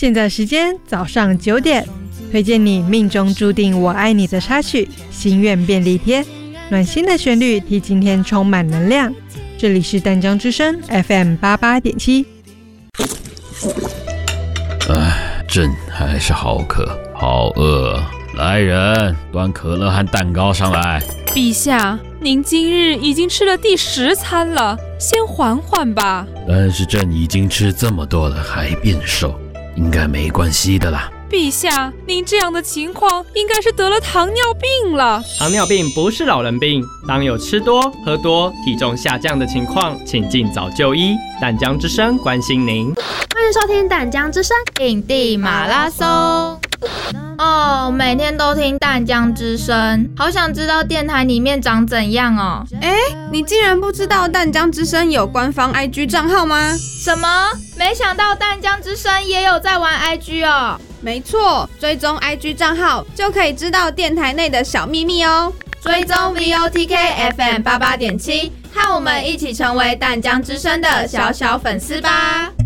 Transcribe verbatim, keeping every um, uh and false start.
现在时间早上九点，推荐你命中注定我爱你的插曲心愿便利贴，暖心的旋律替今天充满能量。这里是淡江之声 F M 八八点七。 唉，朕还是好渴好饿，来人，端可乐和蛋糕上来。 陛下，您今日已经吃了第十餐了，先缓缓吧。 但是朕已经吃这么多了还变瘦，应该没关系的啦。 陛下，您这样的情况应该是得了糖尿病了。 糖尿病不是老人病，当有吃多喝多体重下降的情况，请尽早就医。淡江之声关心您。 欢迎收听淡江之声印地马拉松。哦，每天都听淡江之声，好想知道电台里面长怎样哦。 哎，你竟然不知道淡江之声有官方 I G 账号吗？ 什么？没想到淡江之声也有在玩 I G 哦。 没错，追踪 I G 账号就可以知道电台内的小秘密哦。 追踪 V O T K F M 八八点七，和我们一起成为淡江之声的小小粉丝吧。